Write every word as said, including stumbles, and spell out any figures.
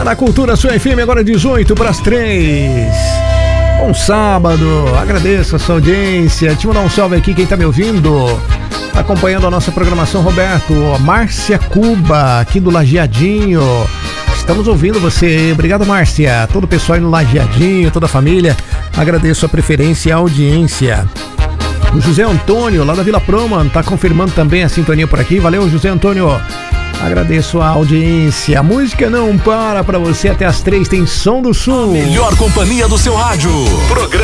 na Cultura Sua F M, agora dezoito para as três. Bom sábado, agradeço a sua audiência. Deixa eu mandar um salve aqui, quem tá me ouvindo, acompanhando a nossa programação, Roberto, Márcia Cuba, aqui do Lajeadinho. Estamos ouvindo você. Obrigado, Márcia. Todo o pessoal aí no Lajeadinho, toda a família. Agradeço a preferência e a audiência. O José Antônio, lá da Vila Proman, tá confirmando também a sintonia por aqui. Valeu, José Antônio. Agradeço a audiência. A música não para pra você até as três. Tem Som do Sul. A melhor companhia do seu rádio. Programa